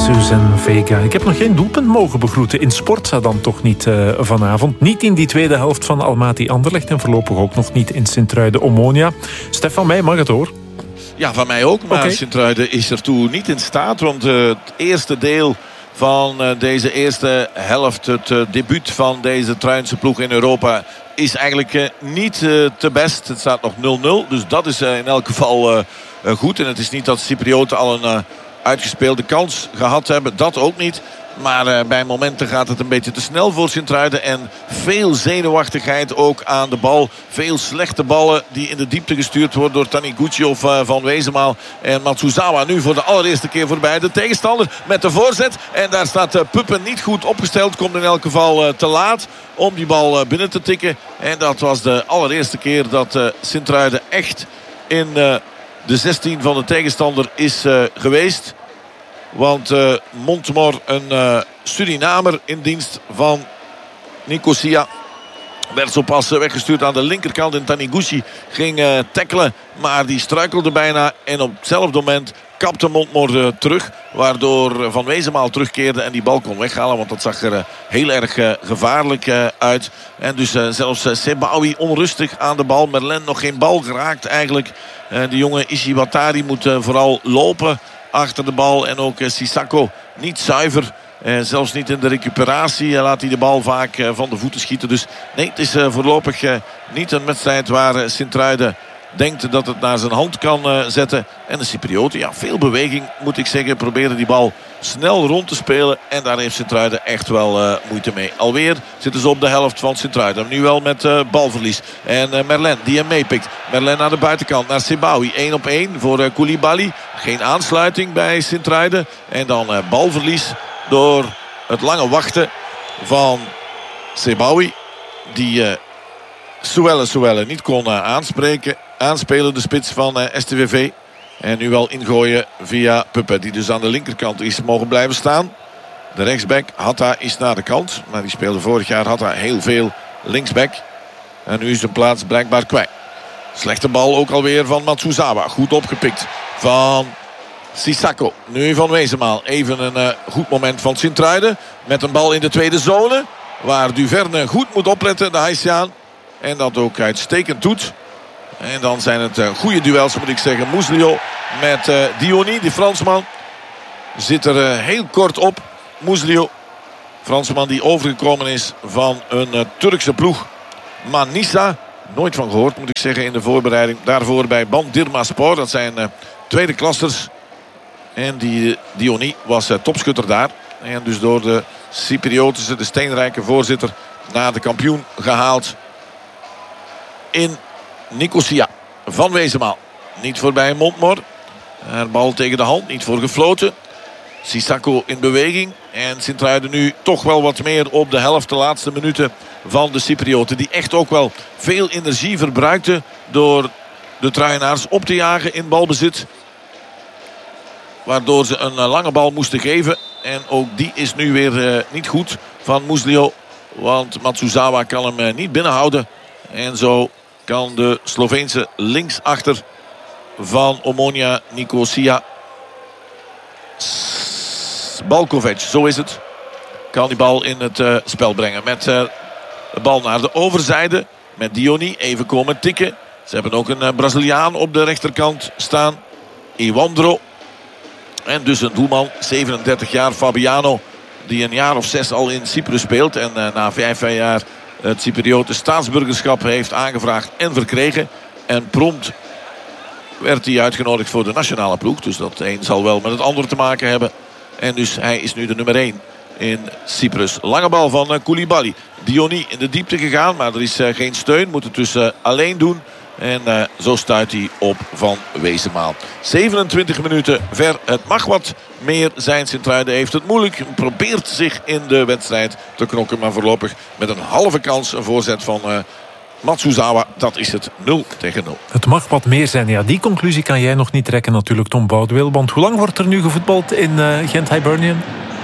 Susan Vega. Ik heb nog geen doelpunt mogen begroeten in Sportza dan toch niet vanavond. Niet in die tweede helft van Almaty Anderlecht en voorlopig ook nog niet in Sint-Truiden Omonia. Stefan, mij mag het hoor. Ja, van mij ook, maar Sint-Truiden is ertoe niet in staat. Want het eerste deel van deze eerste helft, het debuut van deze Truinse ploeg in Europa, is eigenlijk niet te best. Het staat nog 0-0, dus dat is in elk geval goed. En het is niet dat Cyprioten al een uitgespeelde kans gehad hebben, dat ook niet. Maar bij momenten gaat het een beetje te snel voor Sint-Truiden. En veel zenuwachtigheid ook aan de bal. Veel slechte ballen die in de diepte gestuurd worden door Taniguchi of Van Wezenmaal. En Matsuzawa nu voor de allereerste keer voorbij de tegenstander met de voorzet. En daar staat Puppen niet goed opgesteld. Komt in elk geval te laat om die bal binnen te tikken. En dat was de allereerste keer dat Sint-Truiden echt in de 16 van de tegenstander is geweest. Want Montmor, een Surinamer in dienst van Nicosia, werd zo pas weggestuurd aan de linkerkant. En Taniguchi ging tackelen, maar die struikelde bijna. En op hetzelfde moment kapte Montmor terug, waardoor Van Wezenmaal terugkeerde en die bal kon weghalen. Want dat zag er heel erg gevaarlijk uit. En dus zelfs Sebawi onrustig aan de bal. Merlin nog geen bal geraakt eigenlijk. De jonge Ishiwatari moet vooral lopen achter de bal. En ook Sissako niet zuiver. Zelfs niet in de recuperatie laat hij de bal vaak van de voeten schieten. Dus nee, het is voorlopig niet een wedstrijd waar Sint-Truiden denkt dat het naar zijn hand kan zetten. En de Cyprioten, ja, veel beweging moet ik zeggen. Proberen die bal snel rond te spelen. En daar heeft Sint-Truiden echt wel moeite mee. Alweer zitten ze op de helft van Sint-Truiden. Nu wel met balverlies. En Merlin die hem meepikt. Merlin naar de buitenkant. Naar Sebawi. 1-op-1 voor Koulibaly. Geen aansluiting bij Sint-Truiden. En dan balverlies door het lange wachten van Sebawi. Die Souelle niet kon aanspelen, de spits van STVV. En nu wel ingooien via Puppen, die dus aan de linkerkant is mogen blijven staan. De rechtsback, Hatta, is naar de kant. Maar die speelde vorig jaar, Hatta, heel veel linksback. En nu is de plaats blijkbaar kwijt. Slechte bal ook alweer van Matsuzawa. Goed opgepikt van Sissako. Nu Van Wezenmaal. Even een goed moment van Sint-Truiden. Met een bal in de tweede zone. Waar Duverne goed moet opletten, de Haitiaan. En dat ook uitstekend doet. En dan zijn het goede duels, moet ik zeggen. Muslio met Diony, die Fransman. Zit er heel kort op. Muslio, Fransman die overgekomen is van een Turkse ploeg. Manisa, nooit van gehoord, moet ik zeggen, in de voorbereiding. Daarvoor bij Bandirmaspor, dat zijn tweede klassers. En die Diony was topschutter daar. En dus door de Cypriotische, de steenrijke voorzitter, naar de kampioen gehaald in Nicosia. Van Wezenmaal. Niet voorbij Montmor. Een bal tegen de hand. Niet voor gefloten. Sissako in beweging. En Sint-Truiden nu toch wel wat meer op de helft. De laatste minuten van de Cyprioten. Die echt ook wel veel energie verbruikten door de Truienaars op te jagen in balbezit. Waardoor ze een lange bal moesten geven. En ook die is nu weer niet goed van Muslio. Want Matsuzawa kan hem niet binnenhouden. En zo kan de Sloveense linksachter van Omonia Nicosia, Balkovic, zo is het, kan die bal in het spel brengen. Met de bal naar de overzijde. Met Diony even komen tikken. Ze hebben ook een Braziliaan op de rechterkant staan. Iwandro. En dus een doelman, 37 jaar, Fabiano. Die een jaar of 6 al in Cyprus speelt. En na 5 jaar het Cyprioten staatsburgerschap heeft aangevraagd en verkregen. En prompt werd hij uitgenodigd voor de nationale ploeg. Dus dat een zal wel met het ander te maken hebben. En dus hij is nu de nummer 1 in Cyprus. Lange bal van Koulibaly. Diony in de diepte gegaan, maar er is geen steun. Moet het dus alleen doen. En zo stuit hij op Van Wezenmaal. 27 minuten ver. Het mag wat meer zijn. Sint-Truiden heeft het moeilijk. Probeert zich in de wedstrijd te knokken. Maar voorlopig met een halve kans. Een voorzet van Matsuzawa. Dat is het 0-0. Het mag wat meer zijn. Ja, die conclusie kan jij nog niet trekken natuurlijk, Tom Boudewil. Want hoe lang wordt er nu gevoetbald in Gent-Hibernian?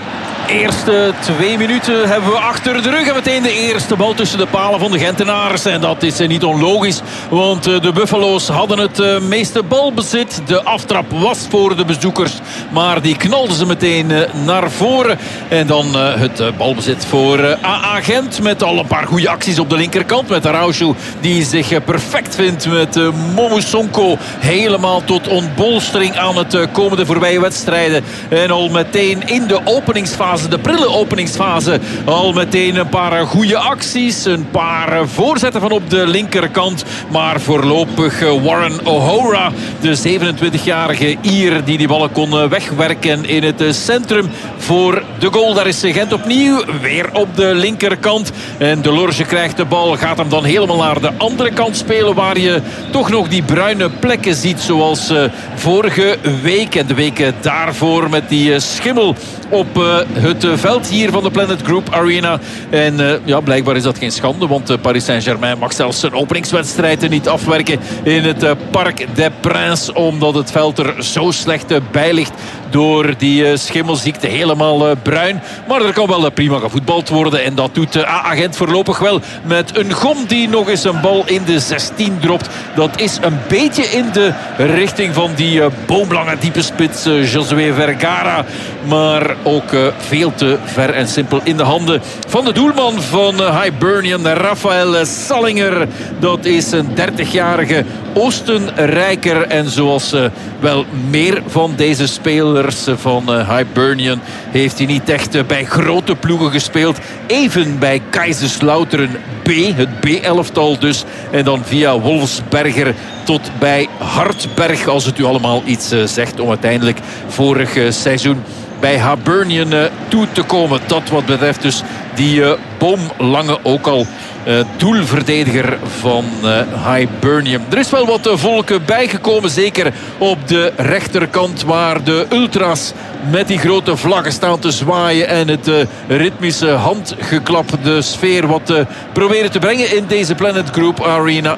Eerste 2 minuten hebben we achter de rug. En meteen de eerste bal tussen de palen van de Gentenaars. En dat is niet onlogisch. Want de Buffalo's hadden het meeste balbezit. De aftrap was voor de bezoekers. Maar die knalden ze meteen naar voren. En dan het balbezit voor AA Gent. Met al een paar goede acties op de linkerkant. Met Araujo die zich perfect vindt. Met Momo Sonko helemaal tot ontbolstering aan het komende voorbije wedstrijden. En al meteen in de openingsfase, de prille openingsfase, al meteen een paar goede acties. Een paar voorzetten van op de linkerkant. Maar voorlopig Warren O'Hora, de 27-jarige Ier, die ballen kon wegwerken in het centrum voor de goal. Daar is Gent opnieuw weer op de linkerkant. En De Lorge krijgt de bal, gaat hem dan helemaal naar de andere kant spelen, waar je toch nog die bruine plekken ziet, zoals vorige week en de weken daarvoor, met die schimmel op het veld hier van de Planet Group Arena. En blijkbaar is dat geen schande, want Paris Saint-Germain mag zelfs zijn openingswedstrijd niet afwerken in het Parc des Princes, omdat het veld er zo slecht bij ligt door die schimmelziekte. Helemaal bruin. Maar er kan wel prima gevoetbald worden. En dat doet AA Gent voorlopig wel met een Gom die nog eens een bal in de 16 dropt. Dat is een beetje in de richting van die boomlange diepe spits Josué Vergara. Maar ook veel te ver en simpel in de handen van de doelman van Hibernian, Raphaël Sallinger. Dat is een 30-jarige Oostenrijker. En zoals wel meer van deze spelers van Hibernian heeft hij niet echt bij grote ploegen gespeeld. Even bij Kaiserslautern B, het B-elftal dus. En dan via Wolfsberger tot bij Hartberg, als het u allemaal iets zegt, om uiteindelijk vorig seizoen bij Hibernian toe te komen. Dat wat betreft dus die boomlange ook al doelverdediger van Hibernian. Er is wel wat volk bijgekomen, zeker op de rechterkant, waar de ultras met die grote vlaggen staan te zwaaien en het ritmische handgeklap, de sfeer wat proberen te brengen in deze Planet Group Arena.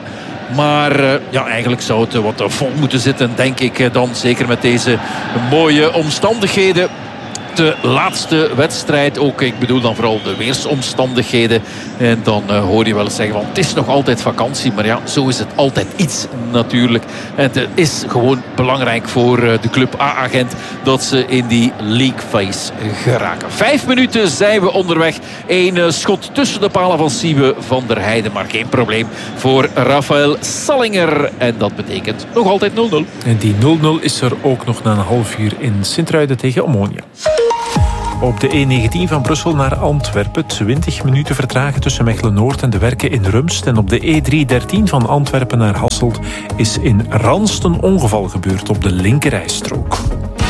Maar eigenlijk zou het wat vol moeten zitten, denk ik dan. Zeker met deze mooie omstandigheden. De laatste wedstrijd ook. Ik bedoel dan vooral de weersomstandigheden. En dan hoor je wel eens zeggen van het is nog altijd vakantie. Maar ja, zo is het altijd iets natuurlijk. En het is gewoon belangrijk voor de club AA Gent dat ze in die league phase geraken. 5 minuten zijn we onderweg. 1 schot tussen de palen van Siebe van der Heijden. Maar geen probleem voor Raphaël Sallinger. En dat betekent nog altijd 0-0. En die 0-0 is er ook nog na een half uur in Sint-Truiden tegen Omonia. Op de E19 van Brussel naar Antwerpen 20 minuten vertragen tussen Mechelen-Noord en de Werken in Rumst. En op de E313 van Antwerpen naar Hasselt is in Ranst een ongeval gebeurd op de linkerrijstrook.